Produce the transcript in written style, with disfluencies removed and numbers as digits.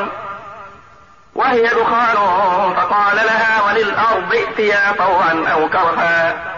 وهي دخان فقال لها وللأرض ائتيا طوعا أو كرها